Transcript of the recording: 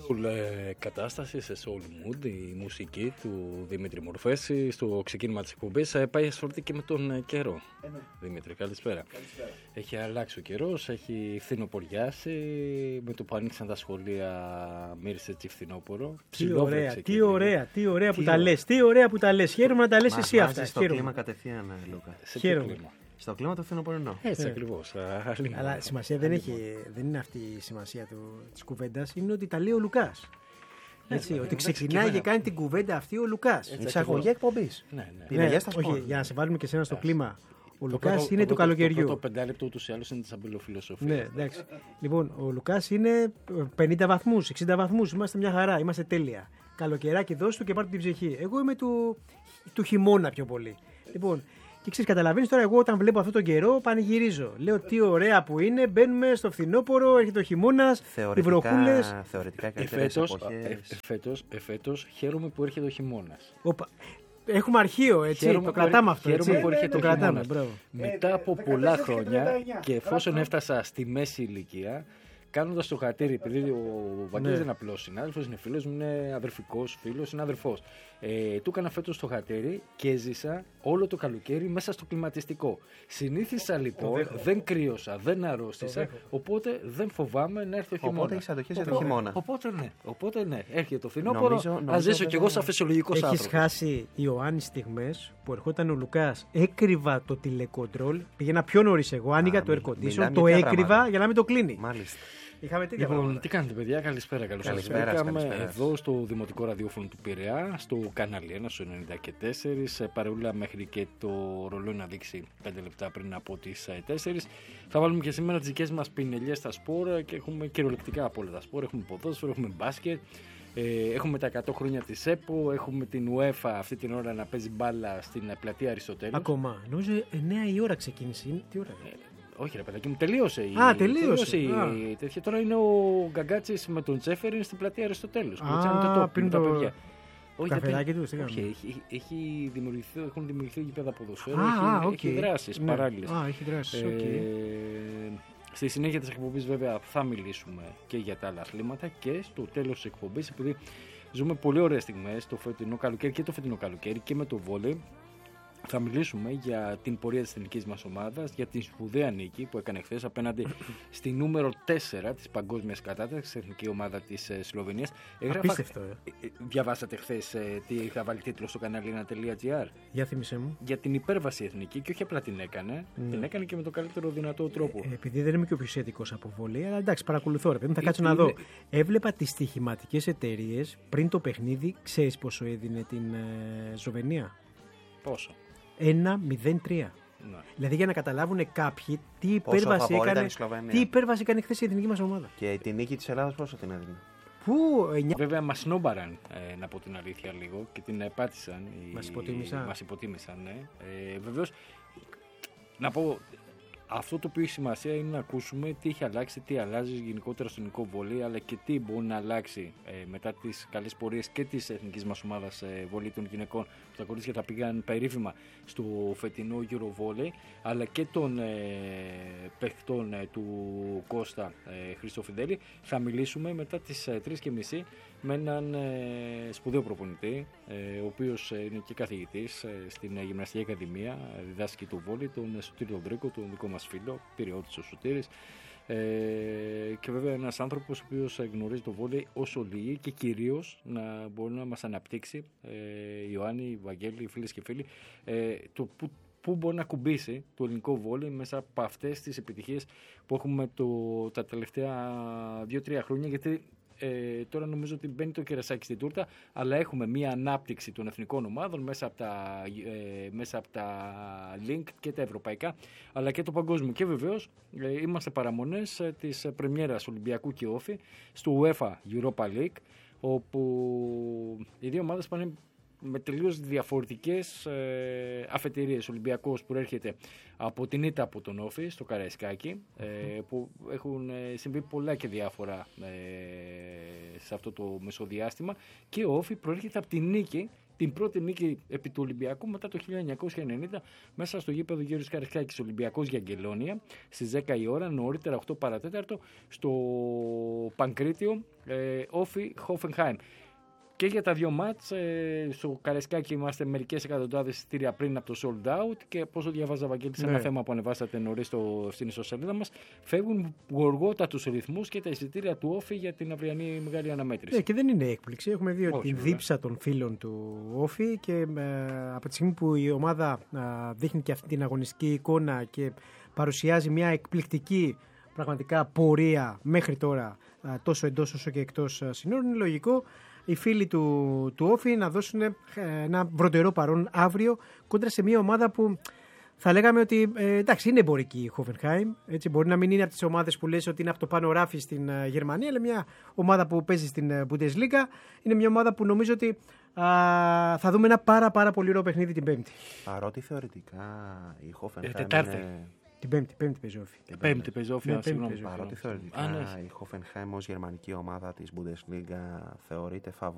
Κατάσταση σε Soul Mood, η μουσική του Δημήτρη Μορφέση στο ξεκίνημα της εκπομπής πάει ασχολείται και με τον καιρό. Δημήτρη, καλησπέρα. Έχει αλλάξει ο καιρός, έχει φθινοποριάσει, με το που άνοιξαν τα σχολεία μύρισε έτσι φθινόπωρο. Τι ωραία που τα λες, χαίρομαι να τα λες εσύ αυτά. Στο κλίμα κατευθείαν, Λούκα. Χαίρομαι. Στο κλίμα το φθινοπορεινό. Έτσι ακριβώς. Αλλά σημασία δεν είναι αυτή η σημασία της κουβέντας, είναι ότι τα λέει ο Λουκάς. Έτσι, ότι ξεκινάει και κάνει την κουβέντα αυτή ο Λουκάς. Εισαγωγή εκπομπής. Όχι, για να σε βάλουμε και εσένα στο κλίμα. Ο Λουκάς είναι του καλοκαιριού. Το πεντάλεπτο ούτως ή άλλως είναι της αμπελοφιλοσοφίας. Ναι, εντάξει. Λοιπόν, ο Λουκάς είναι 50 βαθμούς, 60 βαθμούς. Είμαστε μια χαρά, είμαστε τέλεια. Καλοκαιράκι δώσ' του και πάρ' του την ψυχή. Εγώ είμαι του χειμώνα πιο πολύ. Λοιπόν, και ξέρεις, καταλαβαίνεις τώρα, εγώ όταν βλέπω αυτόν τον καιρό πανηγυρίζω. Λέω τι ωραία που είναι, μπαίνουμε στο φθινόπωρο, έρχεται ο χειμώνας, οι βροχούλες. Θεωρητικά καλύτερες εποχές. Εφέτος χαίρομαι που έρχεται ο χειμώνας. Έχουμε αρχείο, έτσι, το κρατάμε αυτό. Χαίρομαι που έρχεται το ο χειμώνας. Μετά από πολλά χρόνια και εφόσον έφτασα στη μέση ηλικία, κάνοντας το χατήρι, επειδή ο Βαγγέλης δεν είναι απλός συνάδελφος, είναι φίλος μου, είναι αδερφικός φίλος, είναι αδερφός. Του έκανα φέτος το χατήρι και έζησα όλο το καλοκαίρι μέσα στο κλιματιστικό. Συνήθισα λοιπόν, δεν κρύωσα, δεν αρρώστησα, οπότε δεν φοβάμαι να έρθει ο χειμώνας. Οπότε έχεις αντοχές για το χειμώνα. Οπότε ναι, έρχεται το φθινόπωρο, να ζήσω κι εγώ σαν φυσιολογικός άνθρωπος. Έχεις χάσει, Ιωάννη, στιγμές που ερχόταν ο Λουκάς, έκρυβα το τηλεκοντρόλ, πήγαινα πιο νωρίς εγώ, άνοιγα το air condition, το έκρυβα για να μην το κλείνει. Μάλιστα. Λοιπόν, τι κάνετε, παιδιά, καλησπέρα. Καλώς σας βρήκαμε εδώ στο Δημοτικό Ραδιόφωνο του Πειραιά, στο κανάλι 1, στο 94, παρεούλα μέχρι και το ρολόι να δείξει 5 λεπτά πριν από τις 4. Θα βάλουμε και σήμερα τις δικές μας πινελιές στα σπορ και έχουμε κυριολεκτικά από όλα τα σπορ. Έχουμε ποδόσφαιρο, έχουμε μπάσκετ. Έχουμε τα 100 χρόνια της ΕΠΟ, έχουμε την UEFA αυτή την ώρα να παίζει μπάλα στην πλατεία Αριστοτέλους. Ακόμα, νομίζω 9 η ώρα ξεκίνησε. Τι ώρα είναι? Όχι ρε παιδάκι μου, τελείωσε η τέτοια. Τώρα είναι ο Γκαγκάτσης με τον Τζέφεριν στην πλατεία Αριστοτέλους. Πριν τα παιδιά. Όχι, καφεδάκι του, έχουν δημιουργηθεί γήπεδα ποδοσφαίρου, έχει δράσεις παράλληλες. Έχει δράσεις, Στη συνέχεια της εκπομπής βέβαια θα μιλήσουμε και για τα άλλα αθλήματα και στο τέλος της εκπομπής, επειδή ζούμε πολύ ωραίες στιγμές το φετινό καλοκαίρι και το φετινό καλοκαίρι και με το βόλεϊ, θα μιλήσουμε για την πορεία της εθνικής μας ομάδας, για την σπουδαία νίκη που έκανε χθες απέναντι στη νούμερο 4 της παγκόσμιας κατάταξης, εθνική ομάδα της Σλοβενίας. Απίστευτο. Διαβάσατε χθες τι είχα βάλει τίτλο στο κανάλι 1.gr? Για θύμισέ μου. Για την υπέρβαση εθνική, και όχι απλά την έκανε, την έκανε και με τον καλύτερο δυνατό τρόπο. Επειδή δεν είμαι και ο πιο σχετικός από βολή, αλλά εντάξει, παρακολουθώ. Θα κάτσω να δω. Έβλεπα τις στοιχηματικές εταιρείες πριν το παιχνίδι, ξέρεις πόσο έδινε την Σλοβενία? Πόσο? 1-0-3. Δηλαδή για να καταλάβουν κάποιοι τι υπέρβαση έκανε χθες η εθνική μας ομάδα. Και τη νίκη της Ελλάδας πόσο την έδινε? Βέβαια μας νόμπαραν, να πω την αλήθεια λίγο, και την πάτησαν. Μας υποτίμησαν, ναι. Βεβαίως, να πω, αυτό το οποίο έχει σημασία είναι να ακούσουμε τι έχει αλλάξει, τι αλλάζει γενικότερα στο ελληνικό βολί, αλλά και τι μπορεί να αλλάξει μετά τις καλές πορείες και της εθνικής μας ομάδας βολί των γυναικών, που τα κορίτσια τα πήγαν περίφημα στο φετινό Eurovolley, αλλά και των παιχτών του Κώστα Χριστοφιδέλη. Θα μιλήσουμε μετά τις 3:30 με έναν σπουδαίο προπονητή, ο οποίος είναι και καθηγητής στην Γυμναστική Ακαδημία, διδάσκει το βόλι, τον Σωτήρη Ανδρίκο, τον δικό μας φίλο, πυριώτης ο Σωτήρης, και βέβαια ένας άνθρωπος ο οποίος γνωρίζει το βόλι όσο λίγοι και κυρίως να μπορεί να μας αναπτύξει, Ιωάννη, Βαγγέλη, φίλες και φίλοι, το πού μπορεί να κουμπίσει το ελληνικό βόλι μέσα από αυτές τις επιτυχίες που έχουμε τα τελευταία 2-3 χρόνια, γιατί τώρα νομίζω ότι μπαίνει το κερασάκι στην τούρτα, αλλά έχουμε μία ανάπτυξη των εθνικών ομάδων μέσα από τα link και τα ευρωπαϊκά, αλλά και το παγκόσμιο. Και βεβαίως είμαστε παραμονές της πρεμιέρας Ολυμπιακού και Όφη στο UEFA Europa League, όπου οι δύο ομάδες πάνε με τελείως διαφορετικές αφετηρίες. Ο Ολυμπιακός προέρχεται από την ήττα από τον Όφη στο Καραϊσκάκι, που έχουν συμβεί πολλά και διάφορα σε αυτό το μεσοδιάστημα, και ο Όφη προέρχεται από την νίκη, την πρώτη νίκη επί του Ολυμπιακού μετά το 1990 μέσα στο γήπεδο Γέρος Καραϊσκάκης. Ολυμπιακός για Αγγελώνια στις 10 η ώρα, νωρίτερα 8 παρατέταρτο στο Πανκρίτιο, Όφι Hoffenheim. Και για τα δύο μάτς, στο Καρεσκάκι είμαστε μερικές εκατοντάδες εισιτήρια πριν από το sold out και πόσο διαβάζα, Βαγγέλη, σε ένα θέμα που ανεβάσατε νωρίς στην ιστοσελίδα μας, φεύγουν γοργότατους ρυθμούς και τα εισιτήρια του Όφι για την αυριανή μεγάλη αναμέτρηση. Ναι, και δεν είναι έκπληξη. Έχουμε δει την δίψα των φίλων του Όφι και από τη στιγμή που η ομάδα δείχνει και αυτή την αγωνιστική εικόνα και παρουσιάζει μια εκπληκτική πραγματικά πορεία μέχρι τώρα, τόσο εντός όσο και εκτός συνόρων, είναι λογικό οι φίλοι του Όφι να δώσουν ένα βροντερό παρόν αύριο κόντρα σε μια ομάδα που θα λέγαμε ότι εντάξει, είναι εμπορική η Hoffenheim. Έτσι, μπορεί να μην είναι από τις ομάδες που λες ότι είναι από το πάνω ράφι στην Γερμανία, αλλά μια ομάδα που παίζει στην Bundesliga. Είναι μια ομάδα που νομίζω ότι θα δούμε ένα πάρα πολύ ωραίο παιχνίδι την Πέμπτη. Παρότι θεωρητικά η Hoffenheim Τετάρτη. Την Πέμπτη παίζει Όφι. Πέμπτη παίζει Όφι, παρότι θεωρητικά η Hoffenheim ως γερμανική ομάδα της Bundesliga θεωρείται φαβορί